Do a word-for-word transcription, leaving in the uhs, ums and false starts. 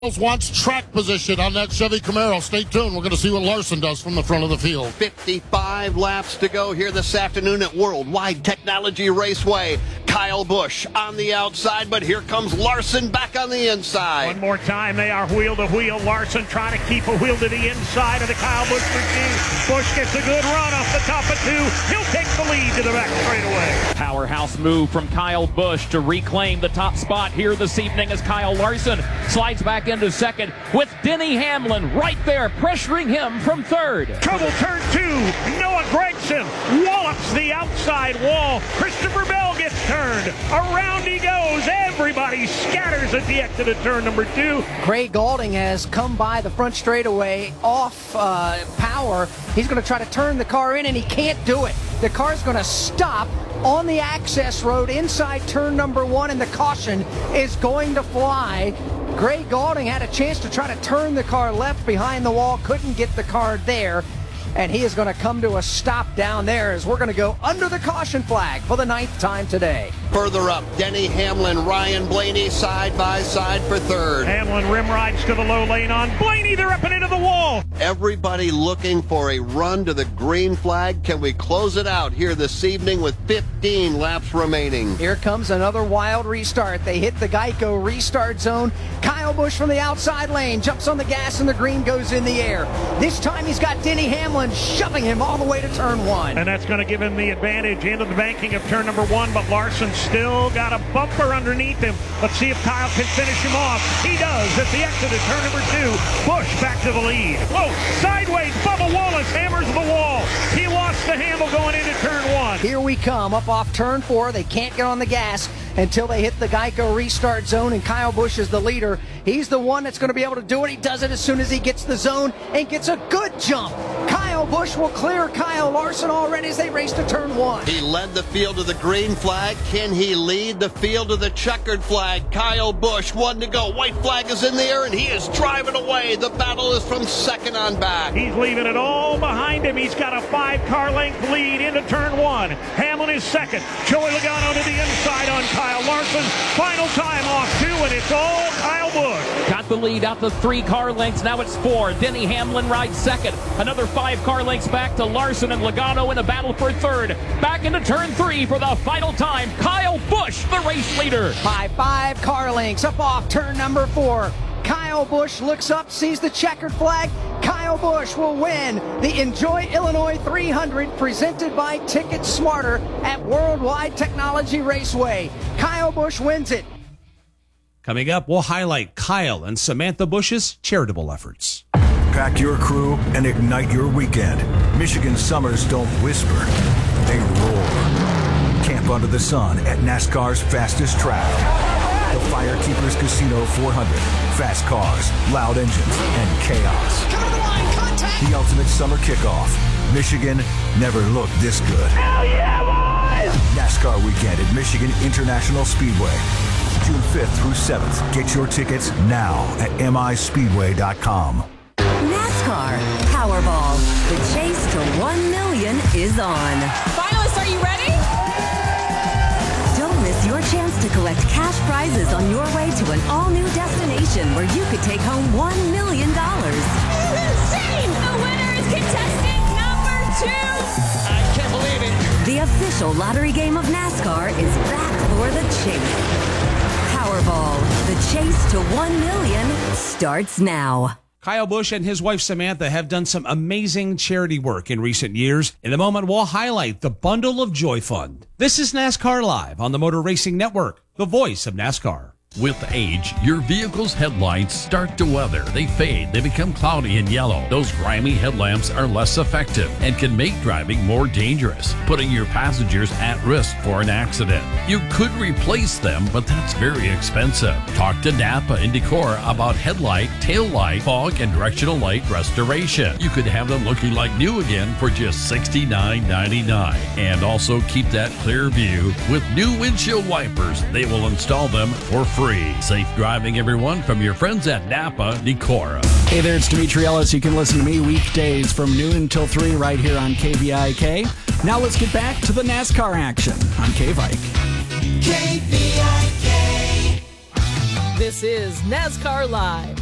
Wants track position on that Chevy Camaro. Stay tuned. We're going to see what Larson does from the front of the field. fifty-five laps to go here this afternoon at Worldwide Technology Raceway. Kyle Busch on the outside, but here comes Larson back on the inside. One more time, they are wheel to wheel. Larson trying to keep a wheel to the inside of the Kyle Busch machine. Busch gets a good run off the top of two. He'll take the lead to the back straightaway. Powerhouse move from Kyle Busch to reclaim the top spot here this evening as Kyle Larson slides back into second with Denny Hamlin right there pressuring him from third. Trouble turn two. Noah Gragson wallops the outside wall. Christopher Bell gets turned. Around he goes. Everybody scatters at the exit of turn number two. Craig Gaulding has come by the front straightaway off uh, power. He's going to try to turn the car in, and he can't do it. The car's going to stop on the access road inside turn number one, and the caution is going to fly. Craig Gaulding had a chance to try to turn the car left behind the wall, couldn't get the car there, and he is going to come to a stop down there as we're going to go under the caution flag for the ninth time today. Further up, Denny Hamlin, Ryan Blaney side by side for third. Hamlin rim rides to the low lane on Blaney. They're up and into the wall. Everybody looking for a run to the green flag. Can we close it out here this evening with fifteen laps remaining? Here comes another wild restart. They hit the Geico restart zone. Kyle Busch from the outside lane jumps on the gas and the green goes in the air. This time he's got Denny Hamlin shoving him all the way to turn one. And that's going to give him the advantage into the banking of turn number one, but Larson's still got a bumper underneath him. Let's see if Kyle can finish him off. He does at the exit of turn number two. Busch back to the lead. Whoa, sideways, Bubba Wallace hammers the wall. He lost the handle going into turn one. Here we come, up off turn four. They can't get on the gas until they hit the Geico restart zone, and Kyle Busch is the leader. He's the one that's going to be able to do it. He does it as soon as he gets the zone and gets a good jump. Kyle Busch will clear Kyle Larson already as they race to turn one. He led the field to the green flag. Can he lead the field to the checkered flag? Kyle Busch, one to go. White flag is in the air, and he is driving away. The battle is from second on back. He's leaving it all behind him. He's got a five-car length lead into turn one. Hamlin is second. Joey Logano to the inside on Kyle Larson. Final time off two, and it's all Kyle Busch. Got the lead out to three car lengths. Now it's four. Denny Hamlin rides second. Another five car lengths back to Larson and Logano in a battle for third. Back into turn three for the final time. Kyle Busch, the race leader. By five car lengths up off turn number four. Kyle Busch looks up, sees the checkered flag. Kyle Busch will win the Enjoy Illinois three hundred presented by Ticket Smarter at Worldwide Technology Raceway. Kyle Busch wins it. Coming up, we'll highlight Kyle and Samantha Busch's charitable efforts. Pack your crew and ignite your weekend. Michigan summers don't whisper, they roar. Camp under the sun at NASCAR's fastest track. The Firekeepers Casino four hundred. Fast cars, loud engines, and chaos. Cover the line, contact! The ultimate summer kickoff. Michigan never looked this good. Hell yeah, boys! NASCAR weekend at Michigan International Speedway. June fifth through seventh. Get your tickets now at M I speedway dot com. NASCAR Powerball. The chase to one million is on. Finalists, are you ready? Don't miss your chance to collect cash prizes on your way to an all-new destination where you could take home one million dollars. This is insane! The winner is contestant number two! I can't believe it. The official lottery game of NASCAR is back for the chase. Powerball. The chase to one million starts now. Kyle Busch and his wife Samantha have done some amazing charity work in recent years. In a moment, we'll highlight the Bundle of Joy Fund. This is NASCAR Live on the Motor Racing Network, the voice of NASCAR. With age, your vehicle's headlights start to weather. They fade, they become cloudy and yellow. Those grimy headlamps are less effective and can make driving more dangerous, putting your passengers at risk for an accident. You could replace them, but that's very expensive. Talk to Napa and Decor about headlight, tail light, fog, and directional light restoration. You could have them looking like new again for just sixty-nine ninety-nine. And also keep that clear view with new windshield wipers. They will install them for free. Safe driving, everyone, from your friends at Napa Decora. Hey there, it's Dimitri Ellis. You can listen to me weekdays from noon until three right here on K V I K. Now let's get back to the NASCAR action on K-Vike. K V I K. This is NASCAR Live